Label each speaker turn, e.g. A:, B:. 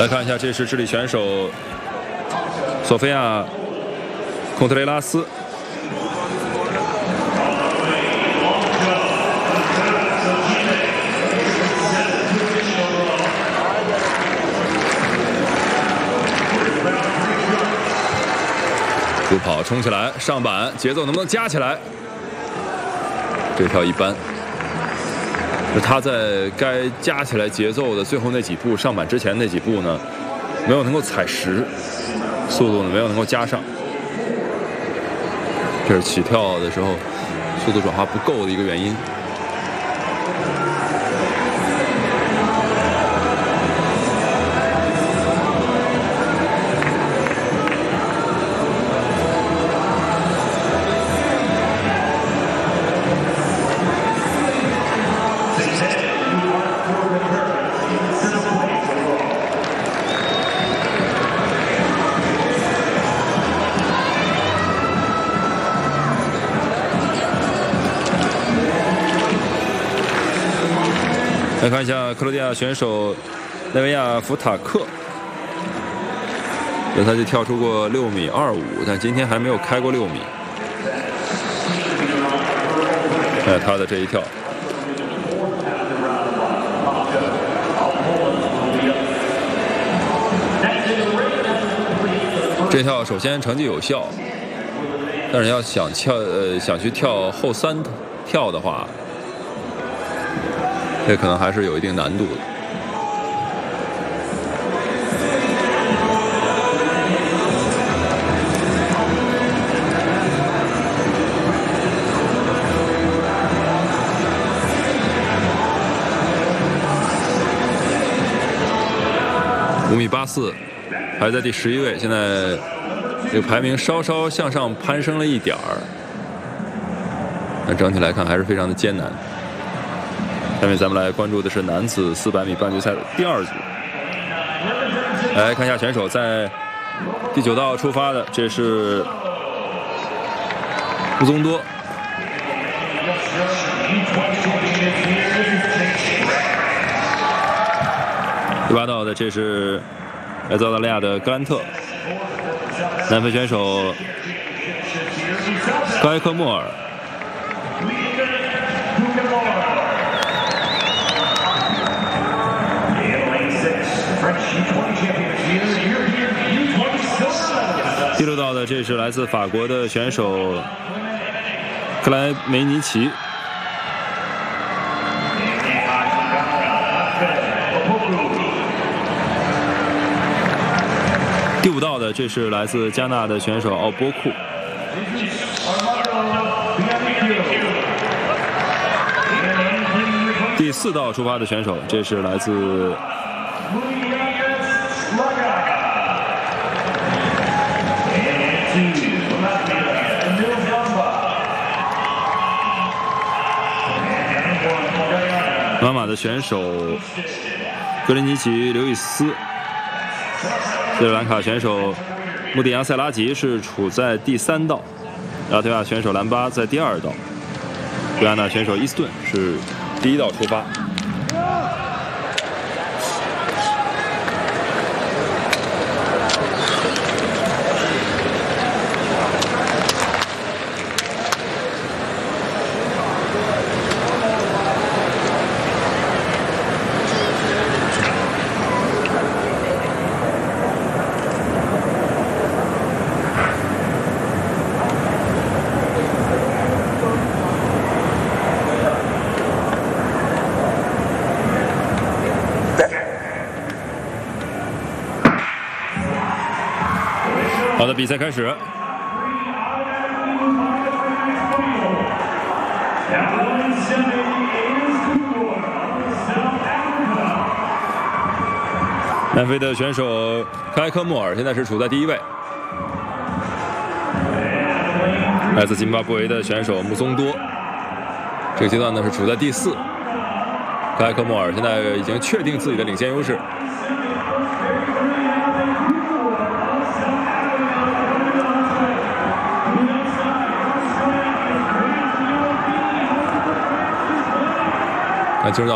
A: 来看一下，这是智利选手索菲亚·孔特雷拉斯。助跑冲起来，上板，节奏能不能加起来？这跳一般。他在该加起来节奏的最后那几步，上板之前那几步呢，没有能够踩实，速度呢没有能够加上。这是起跳的时候速度转化不够的一个原因。来看一下克罗地亚选手内维亚福塔克，他就跳出过6.25米，但今天还没有开过6米。看他的这一跳，这跳首先成绩有效，但是要想去跳后3跳的话。这可能还是有一定难度的。5.84米，排在第11位，现在这个排名稍稍向上攀升了一点儿，但整体来看还是非常的艰难。下面咱们来关注的是男子400米半决赛的第2组。来看一下选手在第9道出发的，这是穆宗多。第8道的这是来自澳大利亚的格兰特。南非选手高埃克莫尔。第6道的这是来自法国的选手克莱梅尼奇。第5道的这是来自加纳的选手奥波库。第4道出发的选手，这是来自马马的选手格林尼奇·刘易斯。斯里兰卡选手穆迪扬塞拉吉是处在第3道，拉脱维亚选手兰巴在第2道，圭亚那选手伊斯顿是第1道出发。好的，比赛开始。南非的选手开科莫尔现在是处在第1位，来自津巴布韦的选手穆松多，这个阶段呢是处在第4。开科莫尔现在已经确定自己的领先优势。进入到